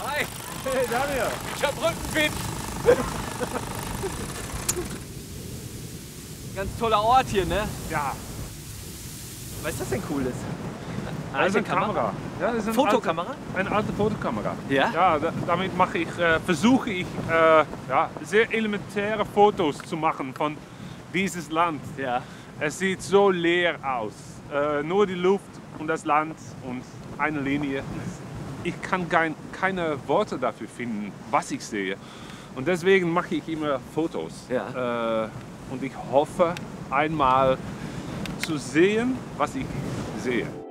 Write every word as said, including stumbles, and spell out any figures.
Hi. Hey Daniel. Ich hab Rückenwind. Ganz toller Ort hier, ne? Ja. Was ist das denn Cooles? Das ist eine Kamera. Ja, das ist eine Fotokamera? Alte, eine alte Fotokamera. Ja? Ja, da, damit mache ich, äh, versuche ich äh, ja, sehr elementäre Fotos zu machen von dieses Land. Ja. Es sieht so leer aus. Äh, nur die Luft und das Land und eine Linie. Ich kann kein, keine Worte dafür finden, was ich sehe. Und deswegen mache ich immer Fotos. Ja. Äh, und ich hoffe einmal zu sehen, was ich sehe.